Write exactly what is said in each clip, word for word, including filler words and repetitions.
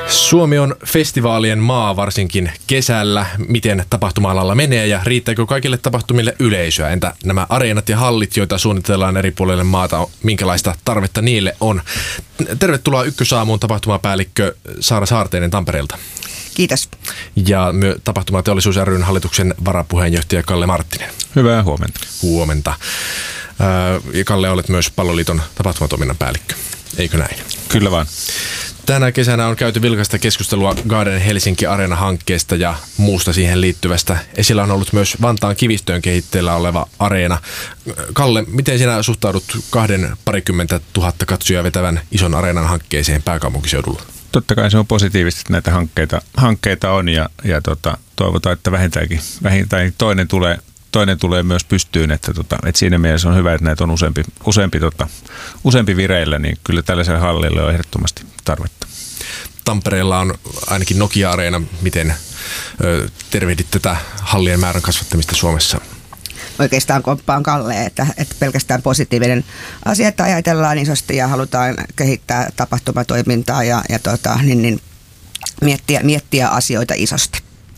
Suomi on festivaalien maa varsinkin kesällä. Miten tapahtuma-alalla menee ja riittääkö kaikille tapahtumille yleisöä? Entä nämä areenat ja hallit, joita suunnitellaan eri puolille maata, minkälaista tarvetta niille on? Tervetuloa Ykkösaamuun tapahtumapäällikkö Saara Saarteinen Tampereelta. Kiitos. Ja myös Tapahtumateollisuus ry:n hallituksen varapuheenjohtaja Kalle Marttinen. Hyvää huomenta. Huomenta. Ja Kalle, olet myös Palloliiton tapahtumatoiminnan päällikkö. Eikö näin? Kyllä vaan. Tänä kesänä on käyty vilkasta keskustelua Garden Helsinki Areena-hankkeesta ja muusta siihen liittyvästä. Esillä on ollut myös Vantaan Kivistöön kehitteillä oleva areena. Kalle, miten sinä suhtaudut kahden parikymmentä tuhatta katsojaa vetävän ison areenan hankkeeseen pääkaupunkiseudulla? Totta kai se on positiivisesti, että näitä hankkeita, hankkeita on ja, ja tota, toivotaan, että vähintäänkin, vähintäänkin toinen, tulee, toinen tulee myös pystyyn. Että, tota, että siinä mielessä on hyvä, että näitä on useampi, useampi, tota, useampi vireillä, niin kyllä tällaiselle hallille on ehdottomasti tarvetta. Tampereella on ainakin Nokia-areena. Miten ö, tervehdit tätä hallien määrän kasvattamista Suomessa? Oikeastaan komppaan Kalle, että, että pelkästään positiivinen asia, että ajatellaan isosti ja halutaan kehittää tapahtumatoimintaa ja, ja tota, niin, niin, miettiä, miettiä asioita isosti.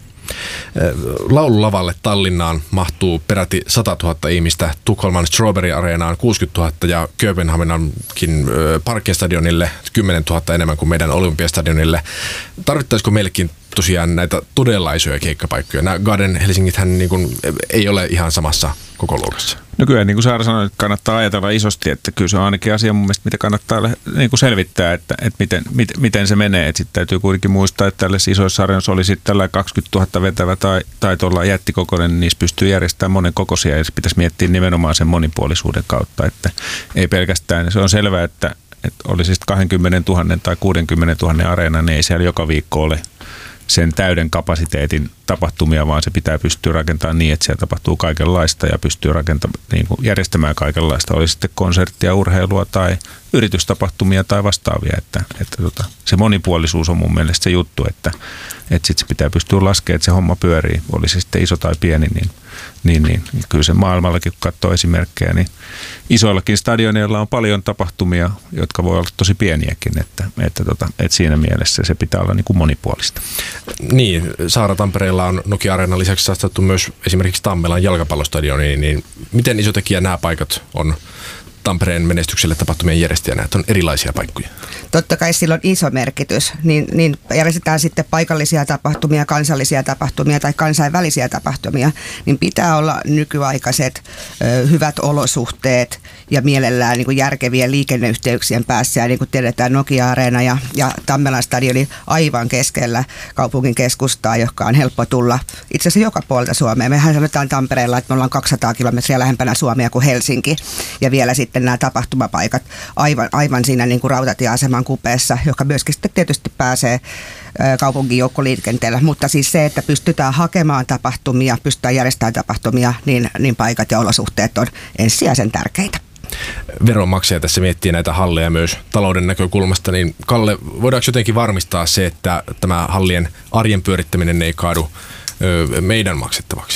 Laululavalle Tallinnaan mahtuu peräti sata tuhatta ihmistä, Tukholman Strawberry-areenaan kuusikymmentätuhatta ja Kööpenhaminankin Parkstadionille kymmenen tuhatta enemmän kuin meidän Olympiastadionille. Tarvittaisiko meillekin tosiaan näitä todella isoja keikkapaikkoja? Nämä Garden Helsingithän niin kuin ei ole ihan samassa kokoluokassa. No kyllä, niin kuin Saara sanoi, että kannattaa ajatella isosti, että kyllä se on ainakin asia mun mielestä, mitä kannattaa niin kuin selvittää, että, että miten, miten, miten se menee. Että sitten täytyy kuitenkin muistaa, että tällaisissa isoissa areenoissa oli sitten tällä kaksikymmentätuhatta vetävä tai, tai tuolla jättikokoinen, niin niissä pystyy järjestämään monen kokoisia ja se pitäisi miettiä nimenomaan sen monipuolisuuden kautta, että ei pelkästään, se on selvää, että, että oli siis kaksikymmentätuhatta tai kuusikymmentätuhatta areena, niin ei siellä joka viikko ole sen täyden kapasiteetin tapahtumia, vaan se pitää pystyä rakentamaan niin, että siellä tapahtuu kaikenlaista ja pystyy rakentamaan, niin kuin järjestämään kaikenlaista. Oli sitten konserttia, urheilua tai yritystapahtumia tai vastaavia. Että, että tota, se monipuolisuus on mun mielestä se juttu, että, että sitten se pitää pystyä laskemaan, että se homma pyörii. Oli se sitten iso tai pieni, niin, niin, niin, niin kyllä se maailmallakin, kun katsoo esimerkkejä, niin isoillakin stadioneilla on paljon tapahtumia, jotka voi olla tosi pieniäkin, että, että, tota, että siinä mielessä se pitää olla niin kuin monipuolista. Niin, Saara, Tampereella on Nokia-areenan lisäksi satsattu myös esimerkiksi Tammelan jalkapallostadioniin, niin miten iso tekijä nämä paikat on Tampereen menestykselle tapahtumien järjestäjänä, että on erilaisia paikkoja? Totta kai sillä on iso merkitys, niin, niin järjestetään sitten paikallisia tapahtumia, kansallisia tapahtumia tai kansainvälisiä tapahtumia, niin pitää olla nykyaikaiset ö, hyvät olosuhteet ja mielellään niin kuin järkevien liikenneyhteyksien päässä. Ja niin kuin tiedetään, Nokia-areena ja, ja Tammelan stadioni aivan keskellä kaupungin keskustaa, joka on helppo tulla itse asiassa joka puolta Suomea. Mehän sanotaan Tampereella, että me ollaan kaksisataa kilometriä lähempänä Suomea kuin Helsinki ja vielä sitten nämä tapahtumapaikat aivan, aivan siinä niin kuin rautatieaseman kupeessa, joka myöskin sitten tietysti pääsee kaupungin joukkoliikenteellä. Mutta siis se, että pystytään hakemaan tapahtumia, pystytään järjestämään tapahtumia, niin, niin paikat ja olosuhteet on ensisijaisen tärkeitä. Veronmaksaja tässä miettii näitä halleja myös talouden näkökulmasta, niin Kalle, voidaanko jotenkin varmistaa se, että tämä hallien arjen pyörittäminen ei kaadu ö, meidän maksettavaksi?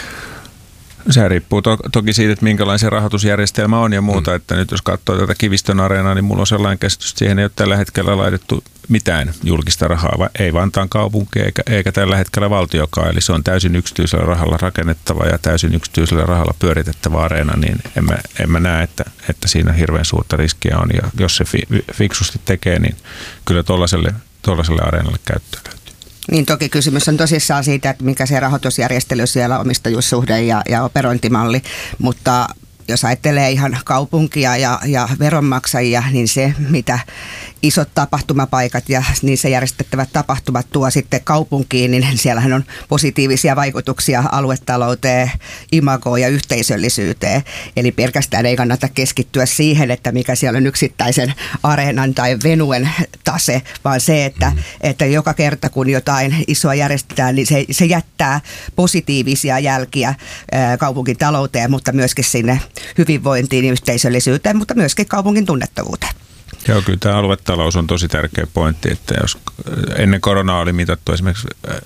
Se riippuu to- toki siitä, että minkälainen se rahoitusjärjestelmä on ja muuta, mm. että nyt jos katsoo tätä Kivistön areenaa, niin mulla on sellainen käsitys, että siihen ei ole tällä hetkellä laitettu mitään julkista rahaa, ei Vantaan kaupunki eikä, eikä tällä hetkellä valtiokaan, eli se on täysin yksityisellä rahalla rakennettava ja täysin yksityisellä rahalla pyöritettävä areena, niin en mä, en mä näe, että, että siinä hirveän suurta riskiä on, ja jos se fi- fiksusti tekee, niin kyllä tuollaiselle, tuollaiselle areenalle käyttöä löytyy. Niin toki kysymys on tosissaan siitä, että mikä se rahoitusjärjestely siellä, omistajuussuhde ja, ja operointimalli, mutta jos ajattelee ihan kaupunkia ja, ja veronmaksajia, niin se, mitä isot tapahtumapaikat ja niissä järjestettävät tapahtumat tuo sitten kaupunkiin, niin siellähän on positiivisia vaikutuksia aluetalouteen, imagoon ja yhteisöllisyyteen. Eli pelkästään ei kannata keskittyä siihen, että mikä siellä on yksittäisen areenan tai venuen tase, vaan se, että, mm. että joka kerta kun jotain isoa järjestetään, niin se, se jättää positiivisia jälkiä ää, kaupunkin talouteen, mutta myöskin sinne hyvinvointiin ja yhteisöllisyyteen, mutta myöskin kaupungin tunnettavuuteen. Joo, kyllä tämä aluetalous on tosi tärkeä pointti, että jos ennen koronaa oli mitattu esimerkiksi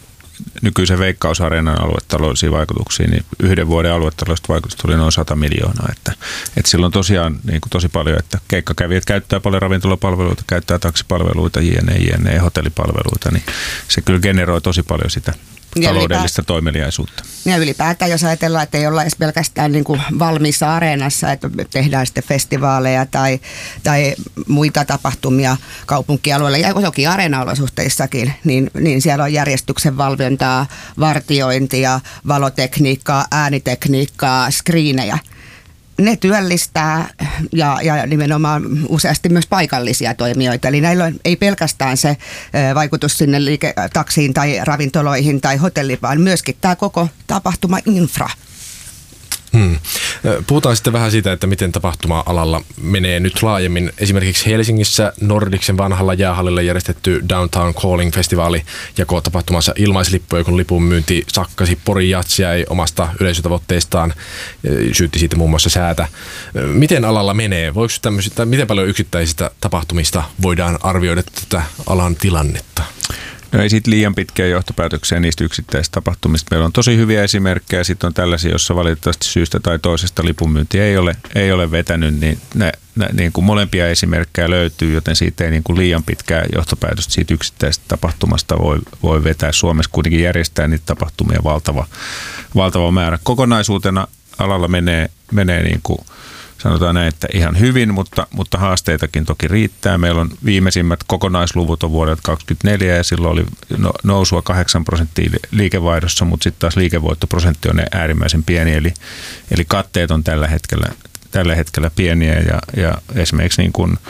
nykyisen Veikkausareenan aluetaloudellisiin vaikutuksiin, niin yhden vuoden aluetaloudelliset vaikutukset oli noin sata miljoonaa. Että, että silloin tosiaan niin kuin tosi paljon, että keikkakävijät käyttää paljon ravintolapalveluita, käyttää taksipalveluita, jne, jne, hotellipalveluita, niin se kyllä generoi tosi paljon sitä taloudellista toimeliaisuutta. Ja ylipäätään, jos ajatellaan, että ei olla edes pelkästään niin kuin valmiissa areenassa, että tehdään sitten festivaaleja tai, tai muita tapahtumia kaupunkialueella ja toki areenaolosuhteissakin, niin, niin siellä on järjestyksen valvontaa, vartiointia, valotekniikkaa, äänitekniikkaa, skriinejä. Ne työllistää ja, ja nimenomaan useasti myös paikallisia toimijoita. Eli näillä on, ei pelkästään se vaikutus sinne liike, taksiin tai ravintoloihin tai hotelliin, vaan myöskin tämä koko tapahtuma-infra. Hmm. Puhutaan sitten vähän siitä, että miten tapahtuma-alalla menee nyt laajemmin. Esimerkiksi Helsingissä Nordicsen vanhalla jäähallilla järjestetty Downtown Calling-festivaali jakoi tapahtumassa ilmaislippuja, kun lipun myynti sakkasi. Pori Jats jäi omasta yleisötavoitteistaan, syytti siitä muun muassa säätä. Miten alalla menee? Voiko tämmöistä, miten paljon yksittäisistä tapahtumista voidaan arvioida tätä alan tilannetta? No ei siitä liian pitkiä johtopäätöksiä niistä yksittäisistä tapahtumista. Meillä on tosi hyviä esimerkkejä, sitten on tällaisia, joissa valitettavasti syystä tai toisesta lipunmyynti ei ole, ei ole vetänyt, niin, ne, ne, niin kuin molempia esimerkkejä löytyy, joten siitä ei niin kuin liian pitkää johtopäätöstä siitä yksittäisestä tapahtumasta voi, voi vetää. Suomessa kuitenkin järjestää niitä tapahtumia valtava, valtava määrä. Kokonaisuutena alalla menee, menee niin kuin sanotaan näin, että ihan hyvin, mutta, mutta haasteitakin toki riittää. Meillä on viimeisimmät kokonaisluvut on vuodelta kaksikymmentäneljä ja silloin oli nousua kahdeksan prosenttia liikevaihdossa, mutta sitten taas liikevoittoprosentti on äärimmäisen pieni, eli, eli katteet on tällä hetkellä, tällä hetkellä pieniä ja, ja esimerkiksi niin kuin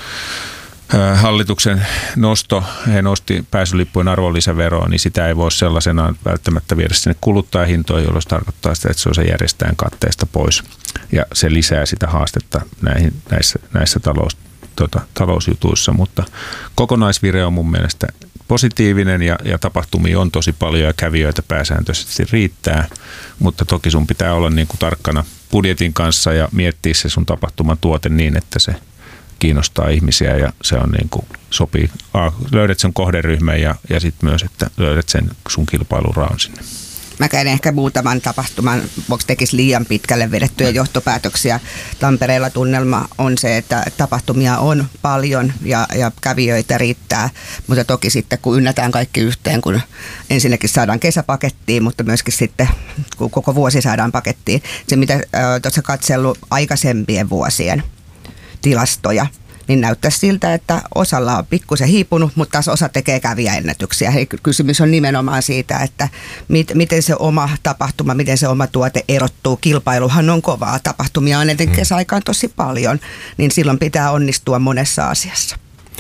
hallituksen nosto, he nosti pääsylippujen arvonlisäveroa, niin sitä ei voi sellaisenaan välttämättä viedä sinne kuluttajahintoihin, jolloin se tarkoittaa sitä, että se on se järjestäjän katteesta pois. Ja se lisää sitä haastetta näihin, näissä, näissä talous, tota, talousjutuissa, mutta kokonaisvire on mun mielestä positiivinen ja, ja tapahtumia on tosi paljon ja kävijöitä pääsääntöisesti riittää, mutta toki sun pitää olla niin kuin tarkkana budjetin kanssa ja miettiä se sun tapahtuman tuote niin, että se kiinnostaa ihmisiä ja se on niin kuin sopii. Löydät sen kohderyhmän ja, ja sitten myös, että löydät sen sun kilpailuraon sinne. Mä käyn ehkä muutaman tapahtuman, voiko tekisi liian pitkälle vedettyjä johtopäätöksiä. Tampereella tunnelma on se, että tapahtumia on paljon ja, ja kävijöitä riittää, mutta toki sitten kun ynnätään kaikki yhteen, kun ensinnäkin saadaan kesäpakettiin, mutta myöskin sitten kun koko vuosi saadaan pakettiin. Se mitä tuossa katsellut aikaisempien vuosien tilastoja, niin näyttäisi siltä, että osalla on pikkusen hiipunut, mutta taas osa tekee kävijäennätyksiä. Eli kysymys on nimenomaan siitä, että mit, miten se oma tapahtuma, miten se oma tuote erottuu. Kilpailuhan on kovaa. Tapahtumia on etenkin kesäaikaan tosi paljon, niin silloin pitää onnistua monessa asiassa.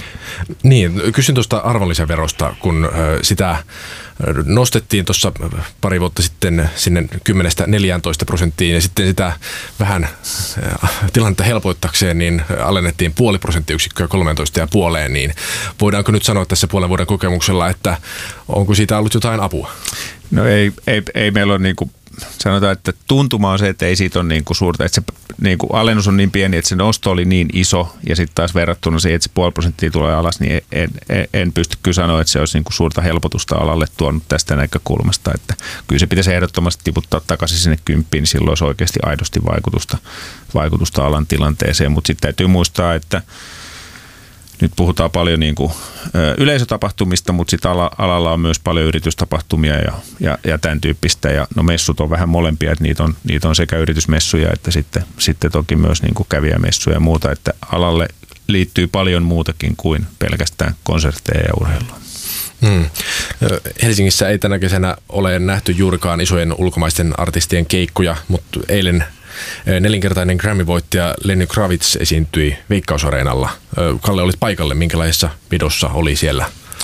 Niin, kysyn tuosta arvonlisäverosta, kun sitä nostettiin tuossa pari vuotta sitten sinne kymmenestä neljääntoista prosenttiin ja sitten sitä vähän tilannetta helpoittakseen niin alennettiin puoli prosenttiyksikköä kolmetoista ja puoleen, niin voidaanko nyt sanoa tässä puolen vuoden kokemuksella, että onko siitä ollut jotain apua? No ei, ei, ei meillä ole niin kuin sanotaan, että tuntuma on se, että ei siitä ole niin kuin suurta, että se niin kuin alennus on niin pieni, että se nosto oli niin iso ja sitten taas verrattuna siihen, että se puoli prosenttia tulee alas, niin en, en, en pysty kyllä sanoa, että se olisi niin kuin suurta helpotusta alalle tuonut tästä näkökulmasta, että kyllä se pitäisi ehdottomasti tiputtaa takaisin sinne kymppiin, niin silloin olisi oikeasti aidosti vaikutusta, vaikutusta alan tilanteeseen, mutta sitten täytyy muistaa, että nyt puhutaan paljon niin kuin yleisötapahtumista, mutta sitten alalla on myös paljon yritystapahtumia ja, ja, ja tämän tyyppistä. Ja no messut on vähän molempia, että niitä on, niitä on sekä yritysmessuja että sitten, sitten toki myös niin kuin kävijämessuja ja muuta. Että alalle liittyy paljon muutakin kuin pelkästään konsertteja ja urheilua. Hmm. Helsingissä ei tänä kesänä ole nähty juurikaan isojen ulkomaisten artistien keikkoja, mutta eilen nelinkertainen Grammy-voittaja Lenny Kravitz esiintyi Veikkausareenalla. Kalle, olit paikalle. Minkälaisessa vedossa oli siellä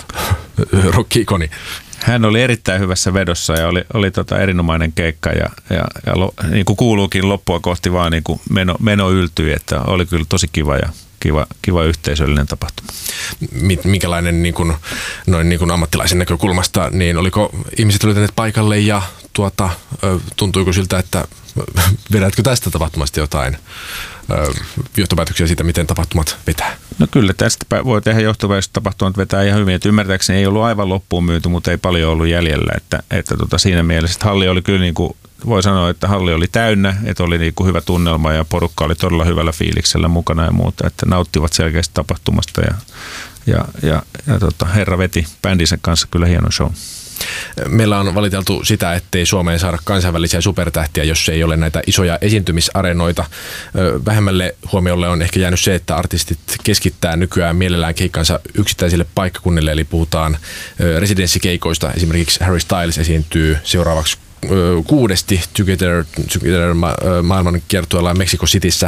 rock-ikoni? Hän oli erittäin hyvässä vedossa ja oli, oli tota erinomainen keikka ja, ja, ja lo, niin kuin kuuluukin loppua kohti vaan niin kuin meno, meno yltyi, että oli kyllä tosi kiva ja kiva, kiva yhteisöllinen tapahtuma. Minkälainen niin kuin, noin niin kuin ammattilaisen näkökulmasta, niin oliko ihmiset löytäneet paikalle ja tuota, tuntuiko siltä, että vedätkö tästä tapahtumasta jotain johtopäätöksiä siitä, miten tapahtumat vetää? No kyllä, tästä voi tehdä johtopäätöksiä, tapahtumat vetää ihan hyvin. Että ymmärtääkseni ei ollut aivan loppuun myyty, mutta ei paljon ollut jäljellä. Että, että tota siinä mielessä, että halli oli kyllä niin kuin, voi sanoa, että halli oli täynnä, että oli niin kuin hyvä tunnelma ja porukka oli todella hyvällä fiiliksellä mukana ja muuta. Että nauttivat selkeästi tapahtumasta ja, ja, ja, ja tota, herra veti bändinsä kanssa kyllä hieno show. Meillä on valiteltu sitä, ettei Suomeen saada kansainvälisiä supertähtiä, jos ei ole näitä isoja esiintymisareenoita. Vähemmälle huomiolle on ehkä jäänyt se, että artistit keskittää nykyään mielellään keikkansa yksittäisille paikkakunnille, eli puhutaan residenssikeikoista. Esimerkiksi Harry Styles esiintyy seuraavaksi kuudesti Together, Together maailman kiertueella Mexico Cityssä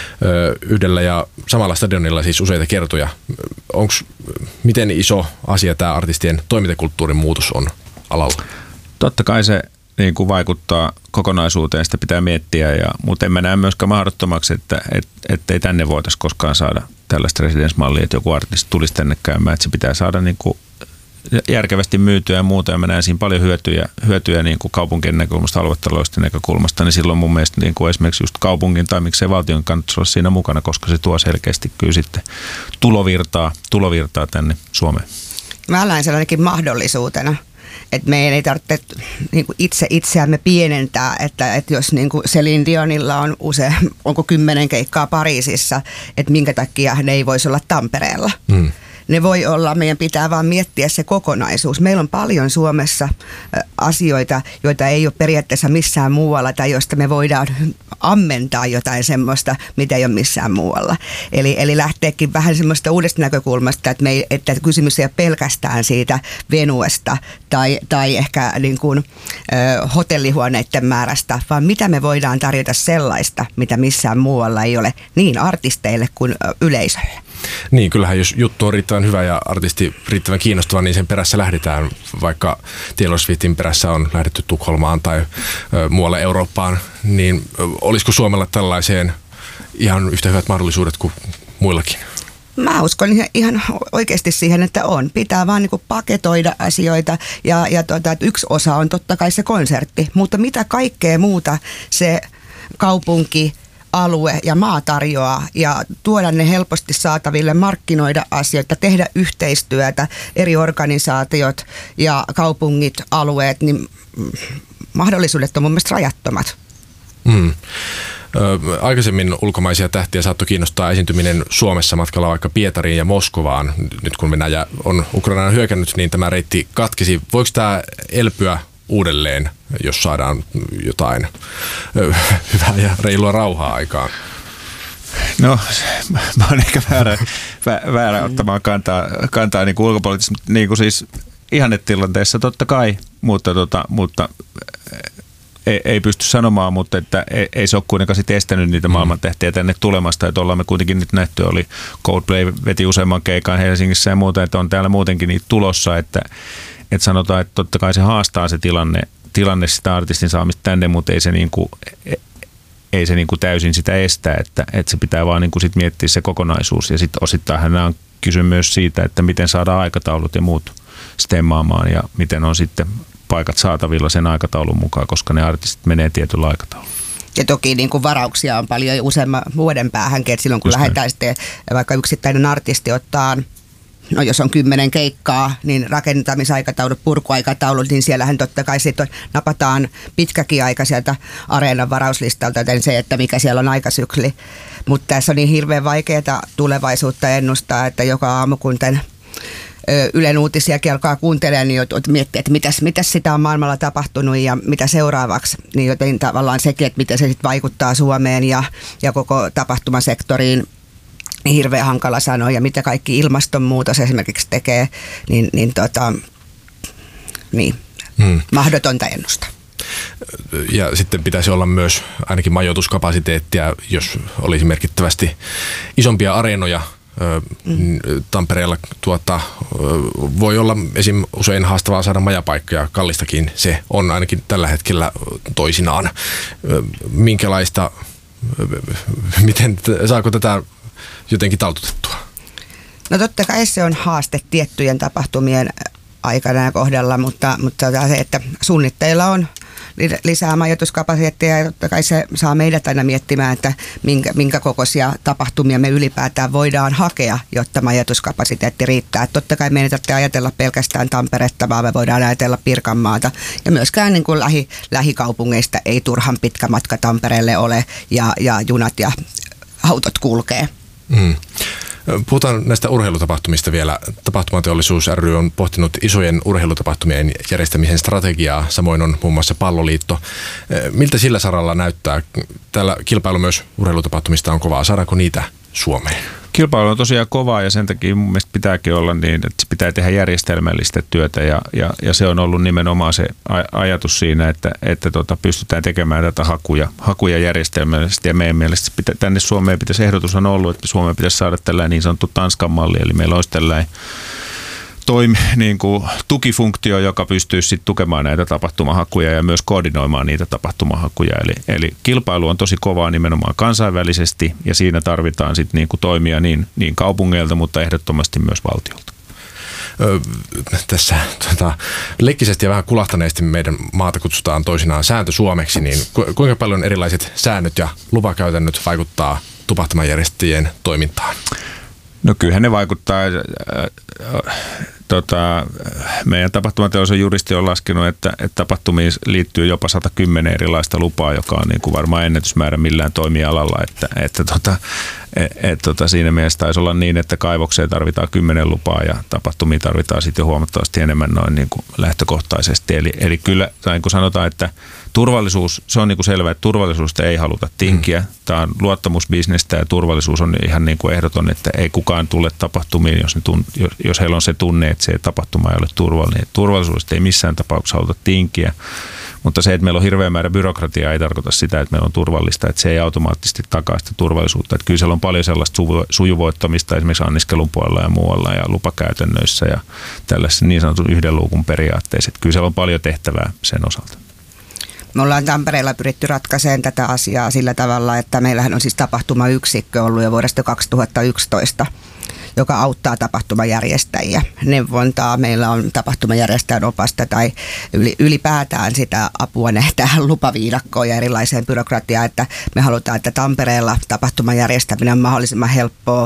yhdellä ja samalla stadionilla siis useita kertoja. Onks, miten iso asia tämä artistien toimintakulttuurin muutos on alalla? Totta kai se niin kuin vaikuttaa kokonaisuuteen, sitä pitää miettiä, ja, mutta en mä näe myöskään mahdottomaksi, että et, ettei tänne voitaisiin koskaan saada tällaista residence-mallia, että joku artisti tulisi tänne käymään, että se pitää saada niin kuin järkevästi myytyä ja muuta, ja mä näen siinä paljon hyötyjä, hyötyjä niin kuin kaupunkien näkökulmasta, aluetaloudesta näkökulmasta, niin silloin mun mielestä niin kuin esimerkiksi just kaupungin tai miksei valtion kannattaisi olla siinä mukana, koska se tuo selkeästi kyllä sitten tulovirtaa, tulovirtaa tänne Suomeen. Mä näen sellainenkin mahdollisuutena, että meidän ei tarvitse niin kuin itse itseämme pienentää, että, että jos niin kuin Celine Dionilla on usein, onko kymmenen keikkaa Pariisissa, että minkä takia ne ei voisi olla Tampereella. Mm. Ne voi olla, meidän pitää vaan miettiä se kokonaisuus. Meillä on paljon Suomessa asioita, joita ei ole periaatteessa missään muualla tai joista me voidaan ammentaa jotain semmoista, mitä ei ole missään muualla. Eli, eli lähteekin vähän semmoista uudesta näkökulmasta, että, me ei, että kysymys ei ole pelkästään siitä venuesta tai, tai ehkä niin kuin, ö, hotellihuoneiden määrästä, vaan mitä me voidaan tarjota sellaista, mitä missään muualla ei ole niin artisteille kuin yleisölle. Niin, kyllähän jos juttu on riittävän hyvä ja artisti riittävän kiinnostava, niin sen perässä lähdetään. Vaikka Taylor Swiftin perässä on lähdetty Tukholmaan tai ö, muualle Eurooppaan, niin ö, olisiko Suomella tällaiseen ihan yhtä hyvät mahdollisuudet kuin muillakin? Mä uskon ihan oikeasti siihen, että on. Pitää vaan niin kuin paketoida asioita ja, ja tuota, että yksi osa on totta kai se konsertti, mutta mitä kaikkea muuta se kaupunki, alue ja maa tarjoaa ja tuoda ne helposti saataville, markkinoida asioita, tehdä yhteistyötä, eri organisaatiot ja kaupungit, alueet, niin mahdollisuudet on mun mielestä rajattomat. Mm. Ö, aikaisemmin ulkomaisia tähtiä saattoi kiinnostaa esiintyminen Suomessa matkalla vaikka Pietariin ja Moskovaan. Nyt kun Venäjä on Ukrainaan hyökännyt, niin tämä reitti katkesi. Voiko tämä elpyä uudelleen, jos saadaan jotain hyvää ja reilua rauhaa aikaan? No, mä oon ehkä väärä, väärä ottamaan kantaa, kantaa niin kuin ulkopoliittisesti, niin kuin siis ihannetilanteessa totta kai, mutta, tota, mutta ei, ei pysty sanomaan, mutta että ei, ei se ole kuitenkaan sit estänyt niitä maailmantähtiä tänne tulemasta, että ollaan me kuitenkin nyt nähty, oli Coldplay veti useamman keikan Helsingissä ja muuta, että on täällä muutenkin niitä tulossa, että Että sanotaan, että totta kai se haastaa se tilanne, tilanne sitä artistin saamista tänne, mutta ei se, niinku, ei se niinku täysin sitä estä, että, että se pitää vaan niinku sit miettiä se kokonaisuus. Ja sitten osittain nämä on kysymys myös siitä, että miten saadaan aikataulut ja muut stemmaamaan ja miten on sitten paikat saatavilla sen aikataulun mukaan, koska ne artistit menee tietyllä aikataululla. Ja toki niin kuin varauksia on paljon jo useamman vuoden päähänkin, että silloin kun Just lähdetään sitten, vaikka yksittäinen artisti ottaa, no jos on kymmenen keikkaa, niin rakentamisaikataulut, purkuaikataulut, niin siellähän totta kai sitten napataan pitkäkin aika sieltä areenan varauslistalta, joten se, että mikä siellä on aikasykli. Mutta tässä on niin hirveän vaikeaa tulevaisuutta ennustaa, että joka aamu kun tämän Ylen uutisiakin alkaa kuuntelemaan, niin miettiä, että mitäs, mitäs sitä on maailmalla tapahtunut ja mitä seuraavaksi. Niin joten tavallaan sekin, että miten se sitten vaikuttaa Suomeen ja, ja koko tapahtumasektoriin, niin hirveän hankala sanoa. Ja mitä kaikki ilmastonmuutos esimerkiksi tekee, niin, niin, tota, niin hmm. mahdotonta ennustaa. Ja sitten pitäisi olla myös ainakin majoituskapasiteettia, jos olisi merkittävästi isompia areenoja. Mm. Tampereella tuota, voi olla esim. Usein haastavaa saada majapaikkoja, kallistakin se on ainakin tällä hetkellä toisinaan. Minkälaista, miten, saako tätä jotenkin taltutettua? No totta kai se on haaste tiettyjen tapahtumien aikana ja kohdalla, mutta, mutta se, että suunnitteilla on lisää majoituskapasiteettia ja totta kai se saa meidät aina miettimään, että minkä, minkä kokoisia tapahtumia me ylipäätään voidaan hakea, jotta majoituskapasiteetti riittää. Että totta kai meidän tarvitsee ajatella pelkästään Tamperetta, vaan me voidaan ajatella Pirkanmaata ja myöskään niin kuin lähi, lähikaupungeista ei turhan pitkä matka Tampereelle ole ja, ja junat ja autot kulkee. Mm. Puhutaan näistä urheilutapahtumista vielä. Tapahtumateollisuus ry on pohtinut isojen urheilutapahtumien järjestämisen strategiaa. Samoin on muun muassa Palloliitto. Miltä sillä saralla näyttää? Täällä kilpailu myös urheilutapahtumista on kovaa. Saadaanko niitä Suomeen? Kilpailu on tosiaan kovaa ja sen takia mun mielestä pitääkin olla niin, että se pitää tehdä järjestelmällistä työtä ja, ja, ja se on ollut nimenomaan se ajatus siinä, että, että tota, pystytään tekemään tätä hakuja, hakuja järjestelmällisesti ja meidän mielestä pitä, tänne Suomeen pitäisi, ehdotus on ollut, että Suomeen pitäisi saada tällainen niin sanottu Tanskan malli, eli meillä olisi tällainen toimi, niin kuin tukifunktio, joka pystyy sitten tukemaan näitä tapahtumahakuja ja myös koordinoimaan niitä tapahtumahakuja. Eli, eli kilpailu on tosi kovaa nimenomaan kansainvälisesti ja siinä tarvitaan sitten niin kuin toimia niin, niin kaupungeilta, mutta ehdottomasti myös valtiolta. Öö, tässä tota, leikkisesti ja vähän kulahtaneesti meidän maata kutsutaan toisinaan sääntö suomeksi, niin ku, kuinka paljon erilaiset säännöt ja lupakäytännöt vaikuttaa tapahtumajärjestäjien toimintaan? No kyllähän ne vaikuttaa. Äh, tota, meidän tapahtumateollisuuden juristi on laskenut, että, että tapahtumiin liittyy jopa sata kymmenen erilaista lupaa, joka on niin kuin varmaan ennätysmäärä millään toimialalla. Että, että tota, et, et, tota, siinä mielessä taisi olla niin, että kaivokseen tarvitaan kymmenen lupaa ja tapahtumiin tarvitaan sitten huomattavasti enemmän noin niin kuin lähtökohtaisesti. Eli, eli kyllä, niin kuin sanotaan, että turvallisuus, se on niin kuin selvää, että turvallisuudesta ei haluta tinkiä. Mm. Tämä on luottamusbisnestä ja turvallisuus on ihan niin kuin ehdoton, että ei kukaan tule tapahtumiin, jos, ne tunn, jos, jos heillä on se tunne, että se tapahtuma ei ole turvallinen. Turvallisuudesta ei missään tapauksessa haluta tinkiä, mutta se, että meillä on hirveä määrä byrokratiaa, ei tarkoita sitä, että meillä on turvallista, että se ei automaattisesti takaa sitä turvallisuutta. Että kyllä siellä on paljon sellaista sujuvoittamista esimerkiksi anniskelun puolella ja muualla ja lupakäytännöissä ja tällaisessa niin sanotun yhden luukun periaatteessa. Että kyllä siellä on paljon tehtävää sen osalta. Me ollaan Tampereella pyritty ratkaisemaan tätä asiaa sillä tavalla, että meillähän on siis tapahtumayksikkö ollut jo vuodesta kaksituhattayksitoista, joka auttaa tapahtumajärjestäjiä. Neuvontaa, meillä on tapahtumajärjestäjän opasta tai ylipäätään sitä apua tähän lupaviidakkoon ja erilaiseen byrokratiaan, että me halutaan, että Tampereella tapahtumajärjestäminen on mahdollisimman helppoa,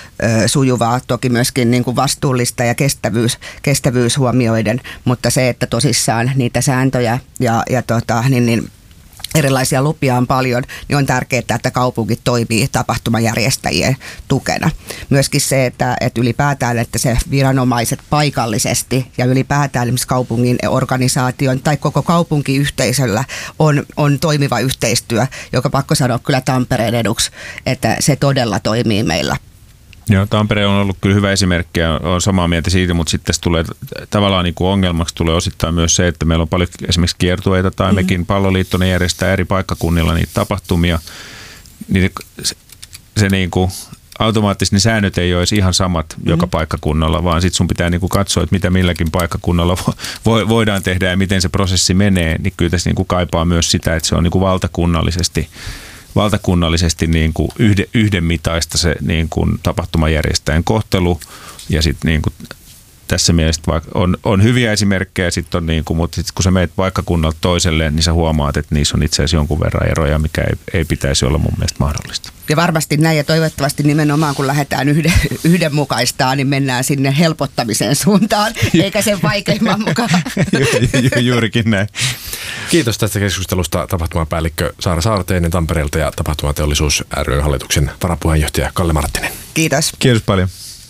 sujuvaa, toki myöskin niin kuin vastuullista ja kestävyys, kestävyys huomioiden, mutta se, että tosissaan niitä sääntöjä ja, ja tota, niin, niin erilaisia lupia on paljon, niin on tärkeää, että kaupunki toimii tapahtumajärjestäjien tukena. Myöskin se, että, että ylipäätään, että se viranomaiset paikallisesti ja ylipäätään esimerkiksi kaupungin organisaation tai koko kaupunkiyhteisöllä on, on toimiva yhteistyö, joka pakko sanoa kyllä Tampereen eduksi, että se todella toimii meillä. Joo, Tampere on ollut kyllä hyvä esimerkki ja on samaa mieltä siitä, mutta sitten tässä tulee tavallaan niin kuin ongelmaksi tulee osittain myös se, että meillä on paljon esimerkiksi kiertueita tai mm-hmm. mekin Palloliitto järjestää eri paikkakunnilla niitä tapahtumia. Niin se, se niin kuin automaattisesti ne säännöt ei ole ihan samat mm-hmm. joka paikkakunnalla, vaan sitten sun pitää niin kuin katsoa, että mitä milläkin paikkakunnalla vo, voidaan tehdä ja miten se prosessi menee. Niin kyllä tässä niin kuin kaipaa myös sitä, että se on niin kuin valtakunnallisesti valtakunnallisesti niin kuin yhden, yhdenmitaista se niin kuin tapahtumajärjestäjän kohtelu ja sitten niin kuin tässä mielessä on, on hyviä esimerkkejä, sit on niin kuin, mutta sit kun sä meet paikkakunnalta toiselle, niin sä huomaat, että niissä on itse asiassa jonkun verran eroja, mikä ei, ei pitäisi olla mun mielestä mahdollista. Ja varmasti näin ja toivottavasti nimenomaan kun lähdetään yhden, yhdenmukaistaan, niin mennään sinne helpottamisen suuntaan, eikä sen vaikeimman mukaan. Ju, ju, juurikin näin. Kiitos tästä keskustelusta tapahtumapäällikkö Saara Saarteinen Tampereelta ja Tapahtumateollisuus ry hallituksen varapuheenjohtaja Kalle Marttinen. Kiitos. Kiitos paljon.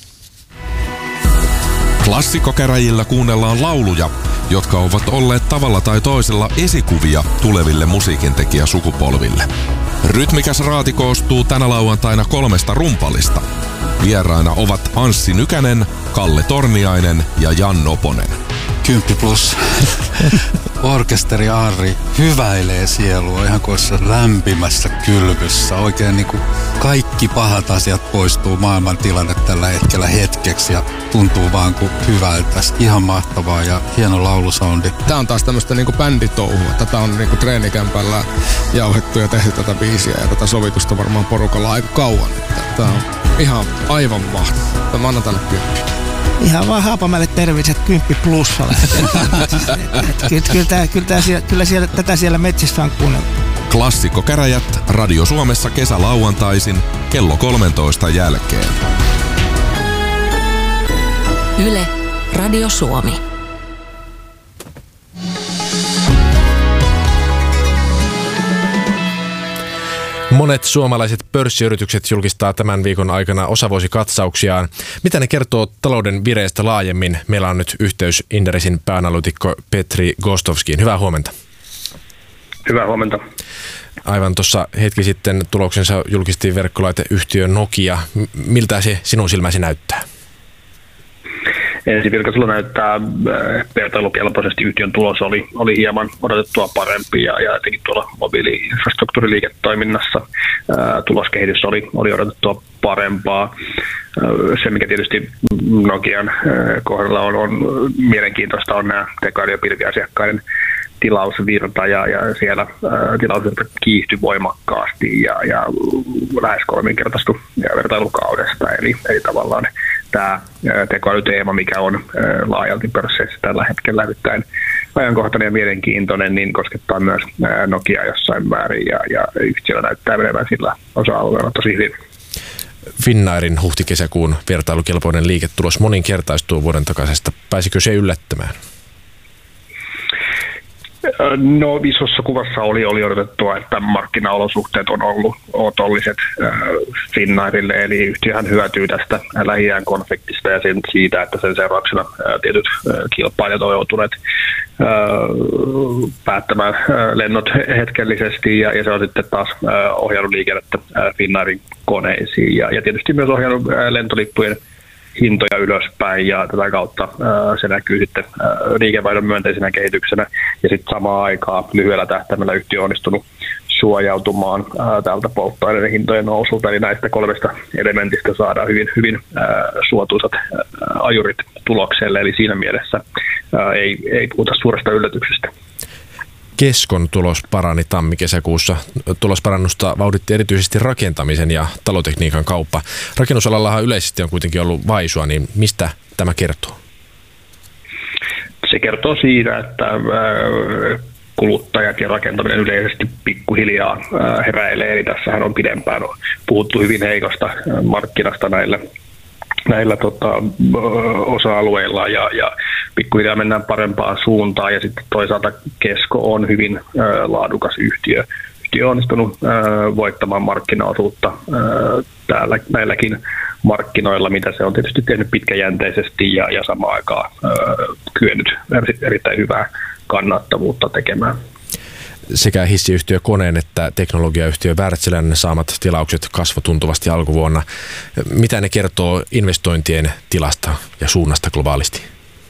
Klassikkokäräjillä kuunnellaan lauluja, jotka ovat olleet tavalla tai toisella esikuvia tuleville musiikintekijäsukupolville. Rytmikäs raati koostuu tänä lauantaina kolmesta rumpalista. Vieraina ovat Anssi Nykänen, Kalle Torniainen ja Jan Noponen. Kymppi plus. Orkesteri Arri hyväilee sielua ihan koissa lämpimässä kylvyssä. Oikein niin kuin kaikki pahat asiat poistuu maailman tilanne tällä hetkellä hetkeksi ja tuntuu vaan kuin hyvältä. Ihan mahtavaa ja hieno laulusoundi. Tää on taas tämmöistä niinku bänditouhua. Tätä on niinku treenikämpällä jauhettu ja tehty tätä biisiä ja tätä sovitusta varmaan porukalla aika kauan. Tää on ihan aivan mahtavaa. Mä annan tälle kymppi. Ihan vaan Haapamäelle terveiset kymppi plussa lähtee. Kyllä, kyllä, kyllä, siellä, kyllä siellä, tätä siellä metsissä on kuunneltu. Klassikkokäräjät Radio Suomessa kesälauantaisin kello kolmentoista jälkeen. Yle, Radio Suomi. Monet suomalaiset pörssiyritykset julkistaa tämän viikon aikana osavuosikatsauksiaan. Mitä ne kertoo talouden vireestä laajemmin? Meillä on nyt yhteys Inderesin pääanalytikko Petri Gostovskiin. Hyvää huomenta. Hyvää huomenta. Aivan tuossa hetki sitten tuloksensa julkisti verkkolaiteyhtiö Nokia. Miltä se sinun silmäsi näyttää? Ensivirkaisella näyttää vertailukelpoisesti yhtiön tulos oli, oli hieman odotettua parempi ja, ja etenkin tuolla mobiili-infrastruktuuriliiketoiminnassa ää, tuloskehitys oli, oli odotettua parempaa. Se, mikä tietysti Nokian ää, kohdalla on, on mielenkiintoista, on nämä tekoäly- ja pilviasiakkaiden tilausvirta ja, ja siellä ää, tilausvirta kiihtyi voimakkaasti ja, ja lähes kolminkertaistui vertailukaudesta, eli, eli tavallaan tämä tekoälyteema, mikä on laajalti pörsseissä tällä hetkellä erittäin ajankohtainen ja mielenkiintoinen, niin koskettaa myös Nokia jossain määrin ja, ja yhtiöllä näyttää menevän sillä osa-alueella tosi hyvin. Finnairin huhti-kesäkuun vertailukelpoinen liiketulos moninkertaistuu vuoden takaisesta. Pääsikö se yllättämään? No isossa kuvassa oli, oli odotettua, että markkinaolosuhteet on ollut otolliset äh, Finnairille, eli yhtiöhän hyötyy tästä Lähi-idän konfliktista ja sen siitä, että sen seurauksena äh, tietyt äh, kilpailijat ovat joutuneet äh, päättämään äh, lennot hetkellisesti ja, ja se on sitten taas äh, ohjannut liikennettä äh, Finnairin koneisiin ja, ja tietysti myös ohjannut äh, lentolippujen hintoja ylöspäin ja tätä kautta ää, se näkyy sitten ää, liikevaihdon myönteisenä kehityksenä ja sitten samaan aikaan lyhyellä tähtäimellä yhtiö on onnistunut suojautumaan ää, tältä polttoaineiden hintojen nousulta, eli näistä kolmesta elementistä saadaan hyvin, hyvin ää, suotuisat ää, ajurit tulokselle, eli siinä mielessä ää, ei, ei puhuta suuresta yllätyksestä. Keskon tulos parani tammi-kesäkuussa. Tulosparannusta vauhditti erityisesti rakentamisen ja talotekniikan kauppa. Rakennusalallahan yleisesti on kuitenkin ollut vaisua, niin mistä tämä kertoo? Se kertoo siitä, että kuluttajat ja rakentaminen yleisesti pikkuhiljaa heräilee. Eli tässähän on pidempään puhuttu hyvin heikosta markkinasta näillä näillä tota, osa-alueilla ja, ja pikkuhiljaa mennään parempaan suuntaan ja sitten toisaalta Kesko on hyvin ä, laadukas yhtiö. Yhtiö on onnistunut ä, voittamaan markkinaosuutta ä, täällä näilläkin markkinoilla, mitä se on tietysti tehnyt pitkäjänteisesti ja, ja samaan aikaan ä, kyennyt erittäin hyvää kannattavuutta tekemään. Sekä hissiyhtiö Koneen että teknologiayhtiö Wärtsilän saamat tilaukset kasvoi tuntuvasti alkuvuonna. Mitä ne kertoo investointien tilasta ja suunnasta globaalisti?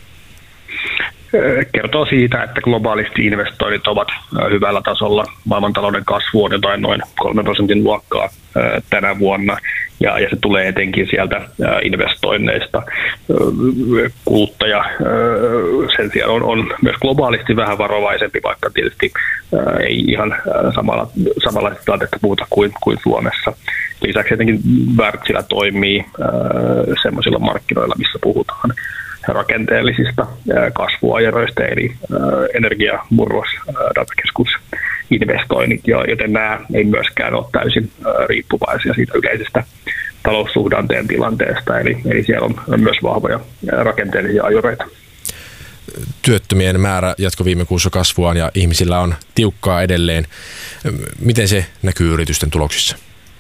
Kertoo siitä, että globaalisti investoinnit ovat hyvällä tasolla. Maailmantalouden kasvu on jotain noin kolmen prosentin luokkaa tänä vuonna. Ja, ja se tulee etenkin sieltä investoinneista. Kuluttaja sen sijaan on, on myös globaalisti vähän varovaisempi, vaikka tietysti ei ihan samalla, samanlaisesta tilanteesta puhuta kuin, kuin Suomessa. Lisäksi etenkin Wärtsilä toimii sellaisilla markkinoilla, missä puhutaan rakenteellisista kasvuajeroista, eli energia, murros, datakeskus, investoinnit, joten nämä ei myöskään ole täysin riippuvaisia siitä yleisestä taloussuhdanteen tilanteesta, eli, eli siellä on myös vahvoja rakenteellisia ajureita. Työttömien määrä jatkoi viime kuussa kasvuaan ja ihmisillä on tiukkaa edelleen. Miten se näkyy yritysten tuloksissa?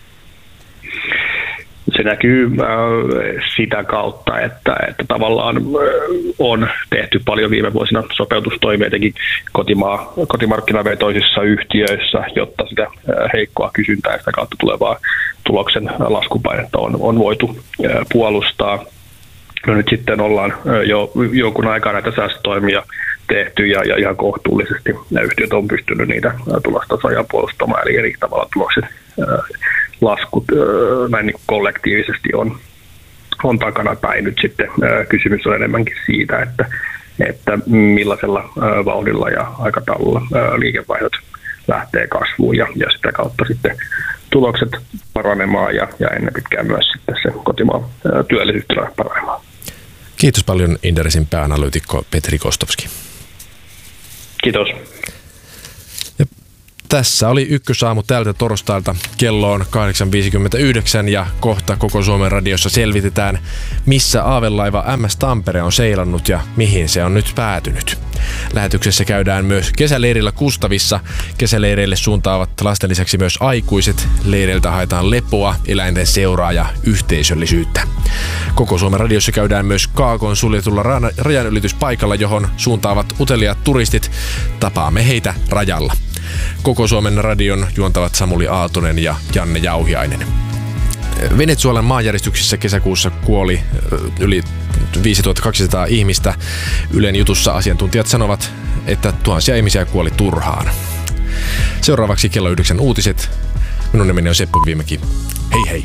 Se näkyy äh, sitä kautta, että, että tavallaan äh, on tehty paljon viime vuosina sopeutustoimia etenkin kotimaa, kotimarkkinavetoisissa yhtiöissä, jotta sitä äh, heikkoa kysyntää ja sitä kautta tulevaa tuloksen laskupainetta on, on voitu äh, puolustaa. No nyt sitten ollaan äh, jo jonkun aikaa näitä säästötoimia tehty ja, ja ihan kohtuullisesti nämä yhtiöt on pystynyt niitä tulostasoja puolustamaan, eli eri tavalla tulokset äh, laskut näin niin kollektiivisesti on, on takana päin. Nyt sitten kysymys on enemmänkin siitä, että, että millaisella vauhdilla ja aikataululla liikevaihdot lähtee kasvuun ja, ja sitä kautta sitten tulokset paranemaan ja, ja ennen pitkään myös sitten se kotimaan työllisyystila paranemaan. Kiitos paljon Inderesin pääanalyytikko Petri Kostovski. Kiitos. Ja tässä oli Ykkösaamu tältä torstailta. Kello on kahdeksan viisikymmentäyhdeksän ja kohta Koko Suomen radiossa selvitetään, missä aavelaiva M S Tampere on seilannut ja mihin se on nyt päätynyt. Lähetyksessä käydään myös kesäleirillä Kustavissa. Kesäleireille suuntaavat lasten lisäksi myös aikuiset. Leireiltä haetaan lepoa, eläinten seuraa ja yhteisöllisyyttä. Koko Suomen radiossa käydään myös Kaakon suljetulla rajanylityspaikalla, johon suuntaavat uteliaat turistit. Tapaamme heitä rajalla. Koko Suomen radion juontavat Samuli Aaltonen ja Janne Jauhiainen. Venezuelan maanjäristyksissä kesäkuussa kuoli yli viisituhattakaksisataa ihmistä. Ylen jutussa asiantuntijat sanovat, että tuhansia ihmisiä kuoli turhaan. Seuraavaksi kello yhdeksän uutiset. Minun nimeni on Seppo Viimäki. Hei hei!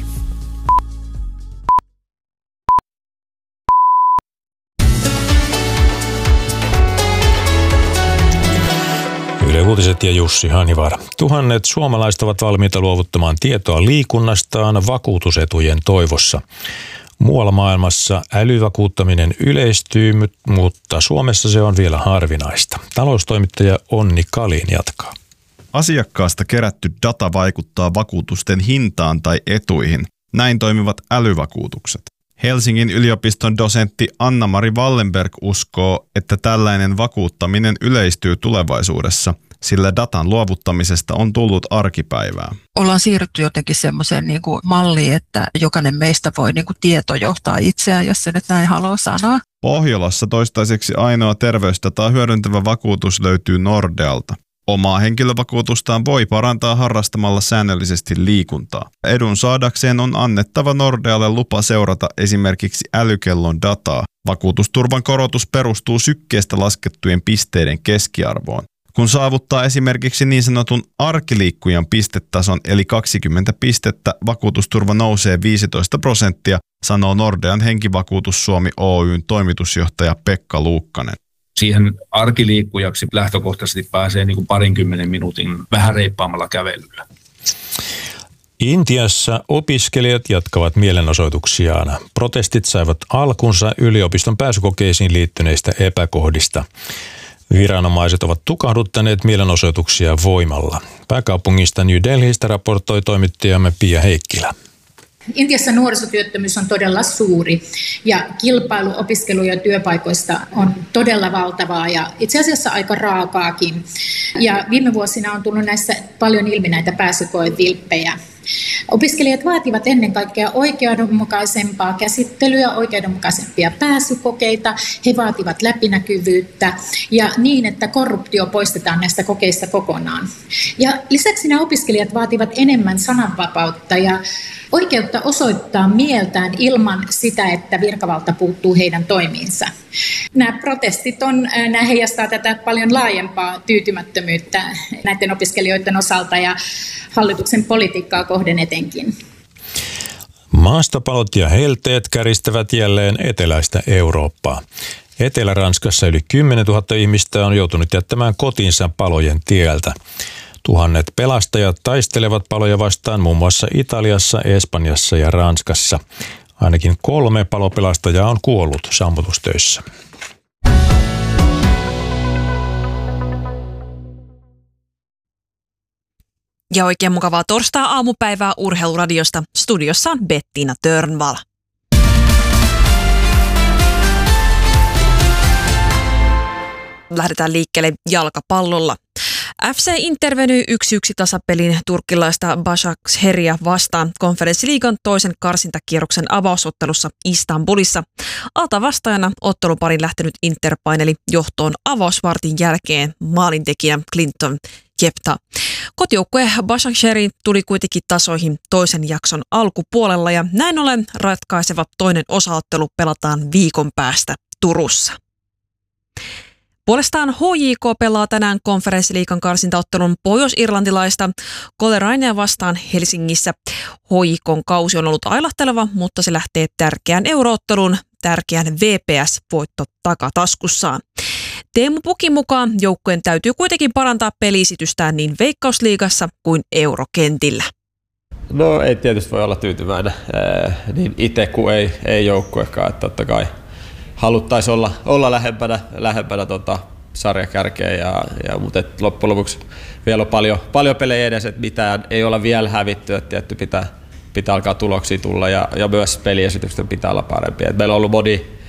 Yle Uutiset ja Jussi Hanivaara. Tuhannet suomalaiset ovat valmiita luovuttamaan tietoa liikunnastaan vakuutusetujen toivossa. Muualla maailmassa älyvakuuttaminen yleistyy, mutta Suomessa se on vielä harvinaista. Taloustoimittaja Onni Kalin jatkaa. Asiakkaasta kerätty data vaikuttaa vakuutusten hintaan tai etuihin. Näin toimivat älyvakuutukset. Helsingin yliopiston dosentti Anna-Mari Wallenberg uskoo, että tällainen vakuuttaminen yleistyy tulevaisuudessa, sillä datan luovuttamisesta on tullut arkipäivää. Ollaan siirrytty jotenkin semmoiseen niin kuin malliin, että jokainen meistä voi niin kuin tietojohtaa itseään, jos se nyt näin haluaa sanoa. Pohjolassa toistaiseksi ainoa terveysdataa hyödyntävä vakuutus löytyy Nordealta. Omaa henkilövakuutustaan voi parantaa harrastamalla säännöllisesti liikuntaa. Edun saadakseen on annettava Nordealle lupa seurata esimerkiksi älykellon dataa. Vakuutusturvan korotus perustuu sykkeestä laskettujen pisteiden keskiarvoon. Kun saavuttaa esimerkiksi niin sanotun arkiliikkujan pistetason eli kaksikymmentä pistettä, vakuutusturva nousee viisitoista prosenttia, sanoo Nordean henkivakuutus Suomi Oyn toimitusjohtaja Pekka Luukkanen. Siihen arkiliikkujaksi lähtökohtaisesti pääsee niin kuin parinkymmenen minuutin vähän reippaammalla kävelyllä. Intiassa opiskelijat jatkavat mielenosoituksiaan. Protestit saivat alkunsa yliopiston pääsykokeisiin liittyneistä epäkohdista. Viranomaiset ovat tukahduttaneet mielenosoituksia voimalla. Pääkaupungista New Delhistä raportoi toimittajamme Pia Heikkilä. Intiassa nuorisotyöttömyys on todella suuri ja kilpailu opiskelu- ja työpaikoista on todella valtavaa ja itse asiassa aika raakaakin. Ja viime vuosina on tullut näissä paljon ilmi näitä pääsykoevilppejä. Opiskelijat vaativat ennen kaikkea oikeudenmukaisempaa käsittelyä, oikeudenmukaisempia pääsykokeita. He vaativat läpinäkyvyyttä ja niin, että korruptio poistetaan näistä kokeista kokonaan. Ja lisäksi nämä opiskelijat vaativat enemmän sananvapautta ja oikeutta osoittaa mieltään ilman sitä, että virkavalta puuttuu heidän toimiinsa. Nämä protestit on, nämä heijastaa tätä paljon laajempaa tyytymättömyyttä näiden opiskelijoiden osalta ja hallituksen politiikkaa kohden etenkin. Maastopalot ja helteet käristävät jälleen eteläistä Eurooppaa. Etelä-Ranskassa yli kymmenen tuhatta ihmistä on joutunut jättämään kotinsa palojen tieltä. Tuhannet pelastajat taistelevat paloja vastaan muun muassa Italiassa, Espanjassa ja Ranskassa. Ainakin kolme palopelastajaa on kuollut sammutustöissä. Ja oikein mukavaa torstai-aamupäivää Urheiluradiosta. Studiossa on Bettina Törnvall. Lähdetään liikkeelle jalkapallolla. F C Inter venyi yksi yksi tasapelin turkkilaista Başakşehir'ia vastaan konferenssiliigan toisen karsintakierroksen avausottelussa Istanbulissa. Alta vastaajana otteluparin lähtenyt Inter paineli johtoon avausvartin jälkeen maalintekijä Clinton Jepta. Kotijoukkue Başakşehir tuli kuitenkin tasoihin toisen jakson alkupuolella ja näin ollen ratkaiseva toinen osaottelu pelataan viikon päästä Turussa. Puolestaan H J K pelaa tänään konferenssiliigan karsintaottelun pohjois-irlantilaista Colerainea vastaan Helsingissä. H J K:n kausi on ollut ailahteleva, mutta se lähtee tärkeään eurootteluun, tärkeän V P S-voitto takataskussaan. Teemu Pukin mukaan joukkueen täytyy kuitenkin parantaa peliesitystään niin Veikkausliigassa kuin eurokentillä. No ei tietysti voi olla tyytyväinen, niin itse kuin ei, ei joukkuekaan, että totta kai haluttaisiin olla, olla lähempänä, lähempänä tota sarjakärkeä, ja, ja, mutta et loppujen lopuksi vielä on paljon, paljon pelejä edessä, että mitään ei olla vielä hävitty, että tietty pitää, pitää alkaa tuloksia tulla, ja, ja myös peliesitykset pitää olla parempia. Et meillä on ollut moni,